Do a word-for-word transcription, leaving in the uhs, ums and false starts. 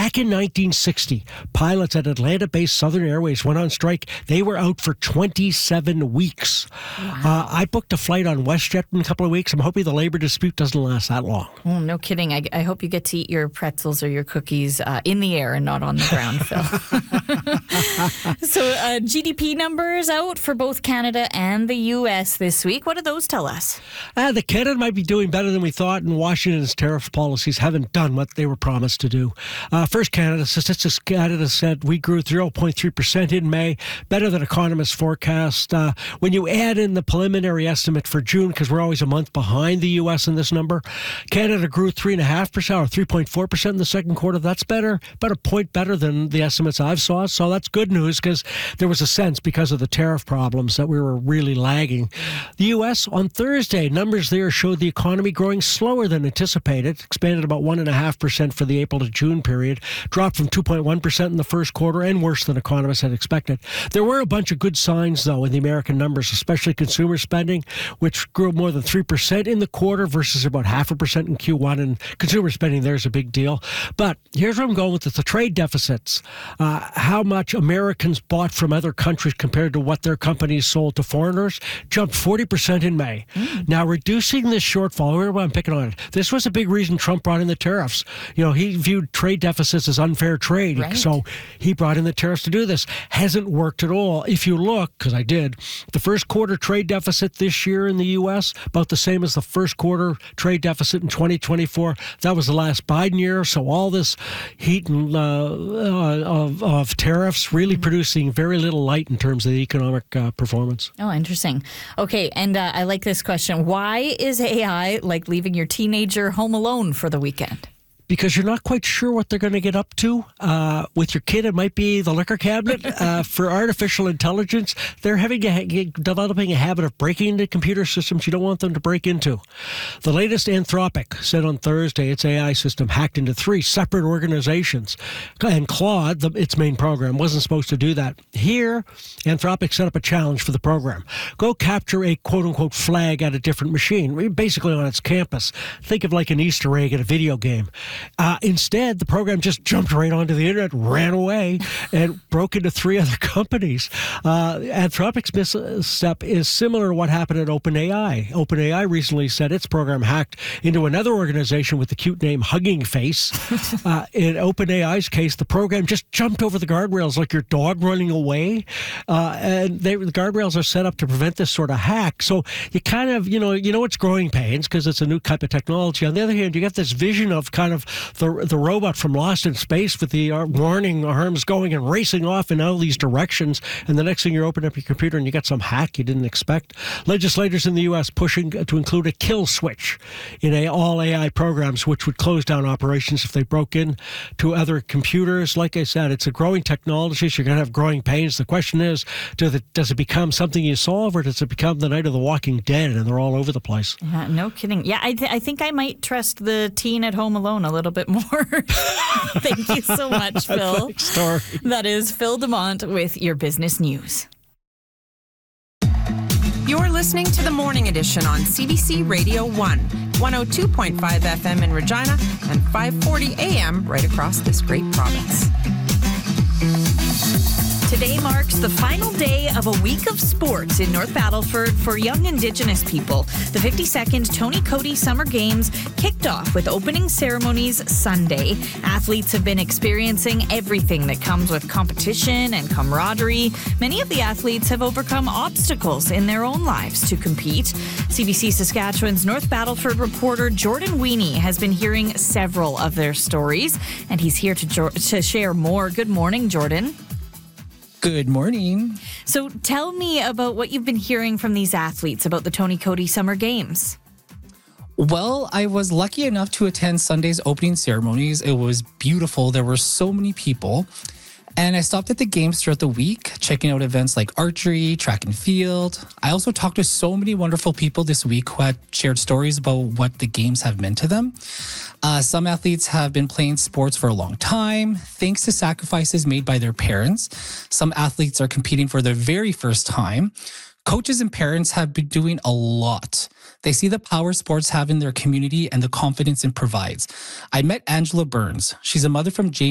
Back in nineteen sixty, pilots at Atlanta-based Southern Airways went on strike. They were out for twenty-seven weeks. Wow. Uh, I booked a flight on WestJet in a couple of weeks. I'm hoping the labor dispute doesn't last that long. Oh, no kidding. I, I hope you get to eat your pretzels or your cookies uh, in the air and not on the ground, Phil. So uh, G D P numbers out for both Canada and the U S this week. What do those tell us? Uh, the Canada might be doing better than we thought, and Washington's tariff policies haven't done what they were promised to do. Uh, first, Canada. Statistics Canada said we grew zero point three percent in May, better than economists forecast. Uh, when you add in the preliminary estimate for June, because we're always a month behind the U S in this number, Canada grew three point five percent or three point four percent in the second quarter. That's better, about a point better than the estimates I've saw. So that's good news, because there was a sense because of the tariff problems that we were really lagging. The U S on Thursday, numbers there showed the economy growing slower than anticipated, expanded about one point five percent for the April to June period, dropped from two point one percent in the first quarter, and worse than economists had expected. There were a bunch of good signs, though, in the American numbers, especially consumer spending, which grew more than three percent in the quarter versus about half a percent in Q one, and consumer spending there is a big deal. But here's where I'm going with it. The trade deficits, uh, how much Americans bought from other countries compared to what their companies sold to foreigners, jumped forty percent in May. Mm. Now, reducing this shortfall, where I'm picking on it, this was a big reason Trump brought in the tariffs. You know, he viewed trade deficits as unfair trade, right. So he brought in the tariffs to do this. Hasn't worked at all. If you look, because I did, the first quarter trade deficit this year in the U S, about the same as the first quarter trade deficit in twenty twenty-four. That was the last Biden year, so all this heat and, uh, uh, of, of tariffs really mm-hmm. producing very little light in terms of the economic uh, performance. Oh, interesting. Okay, and uh, I like this question. Why is A I like leaving your teenager home alone for the weekend? Because you're not quite sure what they're going to get up to. Uh, with your kid, it might be the liquor cabinet. Uh, for artificial intelligence, they're having a, developing a habit of breaking into computer systems you don't want them to break into. The latest Anthropic said on Thursday its A I system hacked into three separate organizations. And Claude, the, its main program, wasn't supposed to do that. Here, Anthropic set up a challenge for the program. Go capture a quote-unquote flag at a different machine, basically on its campus. Think of like an Easter egg at a video game. Uh, instead, the program just jumped right onto the internet, ran away, and broke into three other companies. Uh, Anthropic's misstep is similar to what happened at OpenAI. OpenAI recently said its program hacked into another organization with the cute name Hugging Face. Uh, in OpenAI's case, the program just jumped over the guardrails like your dog running away. Uh, and they, the guardrails are set up to prevent this sort of hack. So you kind of, you know, you know it's growing pains because it's a new type of technology. On the other hand, you get this vision of kind of the the robot from Lost in Space with the uh, warning arms going and racing off in all these directions, and the next thing you open up your computer and you get some hack you didn't expect. Legislators in the U S pushing to include a kill switch in a, all A I programs, which would close down operations if they broke in to other computers. Like I said, it's a growing technology, so you're going to have growing pains. The question is, does it, does it become something you solve, or does it become the night of the Walking Dead and they're all over the place? Yeah, no kidding. Yeah, I, th- I think I might trust the teen at home alone a little bit more. Thank you so much, Phil. Story. That is Phil Demont with your business news. You're listening to the Morning Edition on C B C Radio one, one oh two point five F M in Regina and five forty A M right across this great province. Today marks the final day of a week of sports in North Battleford for young Indigenous people. The fifty-second Tony Cody Summer Games kicked off with opening ceremonies Sunday. Athletes have been experiencing everything that comes with competition and camaraderie. Many of the athletes have overcome obstacles in their own lives to compete. C B C Saskatchewan's North Battleford reporter Jordan Weenie has been hearing several of their stories, and he's here to, jo- to share more. Good morning, Jordan. Good morning. So tell me about what you've been hearing from these athletes about the Tony Cody Summer Games. Well, I was lucky enough to attend Sunday's opening ceremonies. It was beautiful. There were so many people. And I stopped at the games throughout the week, checking out events like archery, track and field. I also talked to so many wonderful people this week who had shared stories about what the games have meant to them. Uh, some athletes have been playing sports for a long time, thanks to sacrifices made by their parents. Some athletes are competing for the very first time. Coaches and parents have been doing a lot. They see the power sports have in their community and the confidence it provides. I met Angela Burns. She's a mother from James